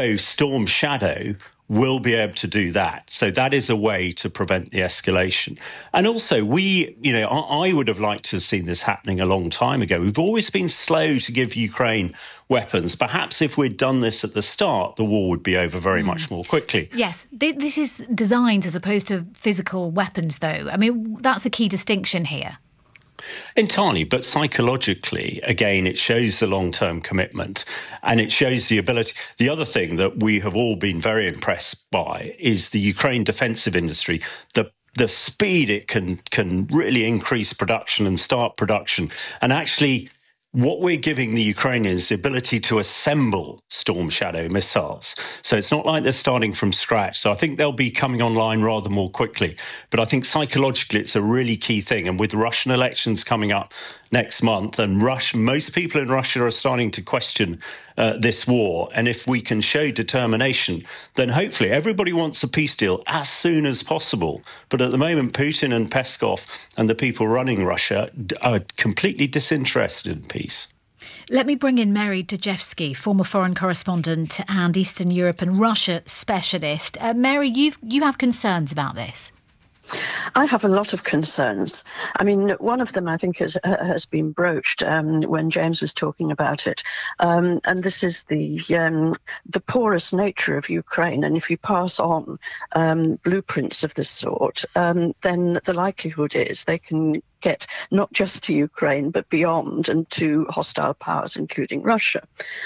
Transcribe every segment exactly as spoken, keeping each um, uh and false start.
so Storm Shadow will be able to do that. So that is a way to prevent the escalation. And also, we, you know, I, I would have liked to have seen this happening a long time ago. We've always been slow to give Ukraine weapons. Perhaps if we'd done this at the start, the war would be over very mm. much more quickly. Yes, this is designs as opposed to physical weapons, though. I mean, that's a key distinction here. Entirely, but psychologically, again, it shows the long-term commitment and it shows the ability. The other thing that we have all been very impressed by is the Ukraine defensive industry, the the speed it can can really increase production and start production. And actually, what we're giving the Ukrainians is the ability to assemble Storm Shadow missiles. So it's not like they're starting from scratch. So I think they'll be coming online rather more quickly. But I think psychologically it's a really key thing. And with Russian elections coming up next month, and Russia, most people in Russia are starting to question uh, this war. And if we can show determination, then hopefully everybody wants a peace deal as soon as possible. But at the moment, Putin and Peskov and the people running Russia are completely disinterested in peace. Let me bring in Mary Dejevsky, former foreign correspondent and Eastern Europe and Russia specialist. Uh, Mary, you've, you have concerns about this. I have a lot of concerns. I mean, one of them I think has, has been broached um, when James was talking about it, um, and this is the um, the porous nature of Ukraine. And if you pass on um, blueprints of this sort, um, then the likelihood is they can get not just to Ukraine, but beyond and to hostile powers, including Russia.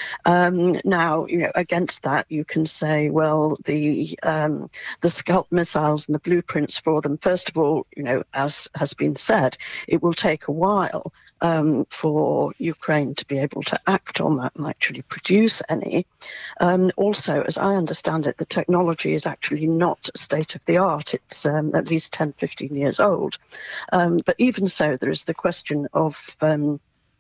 Um, now, you know, against that, you can say, well, the um, the Scalp missiles and the blueprints for them, first of all, you know, as has been said, it will take a while um, for Ukraine to be able to act on that and actually produce any. Um, also, as I understand it, the technology is actually not state of the art. It's um, at least ten, fifteen years old. Um, but even so, there is the question of um,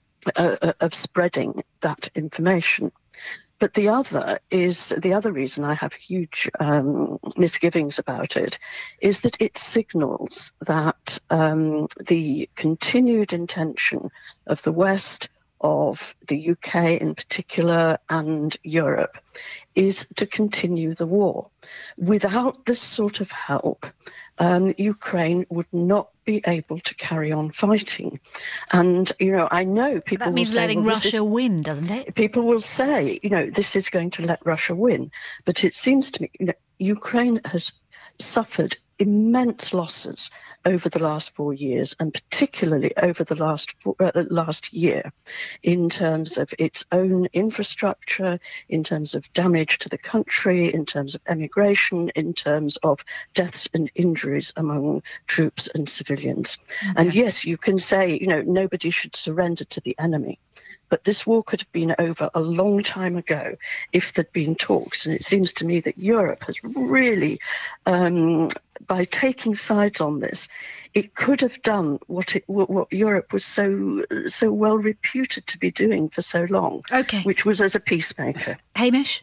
uh, of spreading that information. But the other is the other reason I have huge um, misgivings about it is that it signals that um, the continued intention of the West, of the U K in particular, and Europe, is to continue the war. Without this sort of help, um, Ukraine would not be able to carry on fighting. And, you know, I know people That means will say, letting well, Russia is, win, doesn't it? People will say, you know, this is going to let Russia win. But it seems to me, you know, Ukraine has suffered immense losses over the last four years, and particularly over the last four, uh, last year, in terms of its own infrastructure, in terms of damage to the country, in terms of emigration, in terms of deaths and injuries among troops and civilians. Okay. And yes, you can say, you know, nobody should surrender to the enemy. But this war could have been over a long time ago if there'd been talks. And it seems to me that Europe has really, um, by taking sides on this, it could have done what it what Europe was so so well reputed to be doing for so long, okay. which was as a peacemaker. Hamish?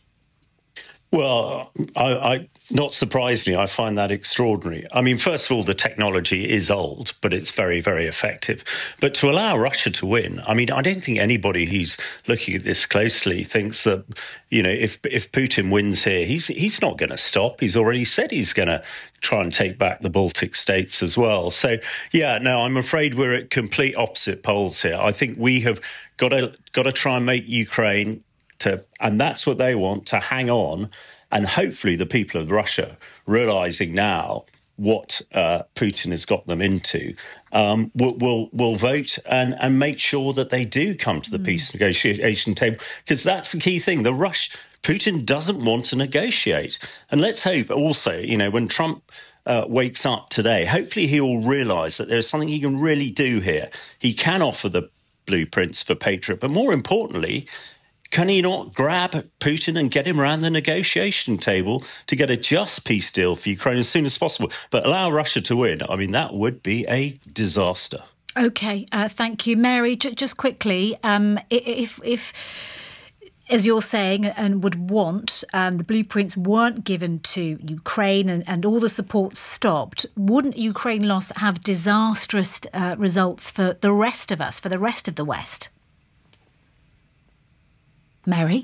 Well, I, I, not surprisingly, I find that extraordinary. I mean, first of all, the technology is old, but it's very, very effective. But to allow Russia to win, I mean, I don't think anybody who's looking at this closely thinks that, you know, if if Putin wins here, he's he's not going to stop. He's already said he's going to try and take back the Baltic states as well. So, yeah, no, I'm afraid we're at complete opposite poles here. I think we have got to got to try and make Ukraine to, and that's what they want, to hang on. And hopefully the people of Russia, realising now what uh, Putin has got them into, um, will, will will vote and, and make sure that they do come to the mm. peace negotiation table. Because that's the key thing. The Rush, Putin doesn't want to negotiate. And let's hope also, you know, when Trump uh, wakes up today, hopefully he will realise that there's something he can really do here. He can offer the blueprints for Patriot, but more importantly, can he not grab Putin and get him around the negotiation table to get a just peace deal for Ukraine as soon as possible? But allow Russia to win. I mean, that would be a disaster. OK, uh, thank you. Mary, j- just quickly, um, if, if, as you're saying and would want, um, the blueprints weren't given to Ukraine and, and all the support stopped, wouldn't Ukraine loss have disastrous uh, results for the rest of us, for the rest of the West? Mary?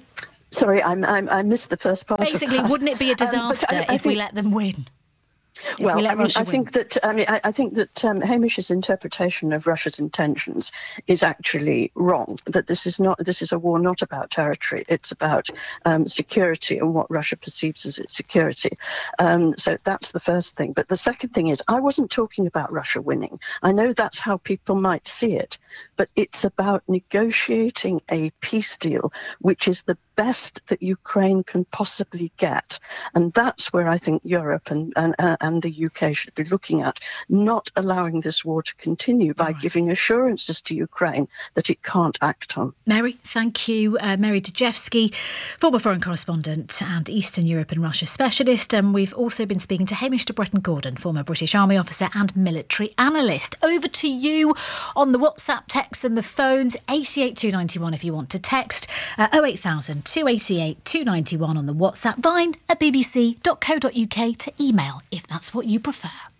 Sorry, I'm, I'm, I missed the first part Basically, of that. wouldn't it be a disaster um, I, I if think, we let them win? If well, we let I mean, Russia I win? think that I mean, I, I think that um, Hamish's interpretation of Russia's intentions is actually wrong. That this is not this is a war not about territory; it's about um, security and what Russia perceives as its security. Um, so that's the first thing. But the second thing is, I wasn't talking about Russia winning. I know that's how people might see it, but it's about negotiating a peace deal, which is the best that Ukraine can possibly get, and that's where I think Europe and and, uh, and the U K should be looking at, not allowing this war to continue by right. giving assurances to Ukraine that it can't act on. Mary, thank you. Uh, Mary Dejevsky, former foreign correspondent and Eastern Europe and Russia specialist. And we've also been speaking to Hamish de Bretton-Gordon, former British Army officer and military analyst. Over to you on the WhatsApp text and the phones, eight eight two nine one if you want to text, uh, oh eight thousand, two eighty-eight, two ninety-one on the WhatsApp, Vine at b b c dot co dot u k to email if that's what you prefer.